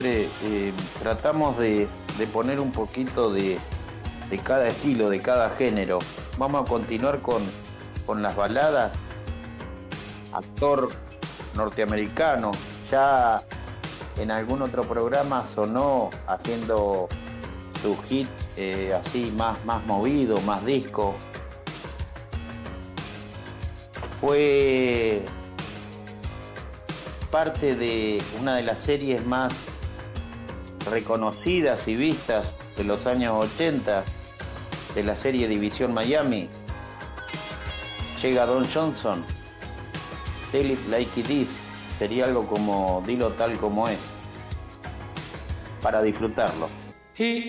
tratamos de poner un poquito de cada estilo, de cada género. Vamos a continuar con las baladas. Actor norteamericano, ya en algún otro programa sonó haciendo su hit así más movido, más disco. Fue parte de una de las series más reconocidas y vistas de los años 80, de la serie División Miami. Llega Don Johnson, Tell It Like It Is, sería algo como Dilo Tal Como Es, para disfrutarlo.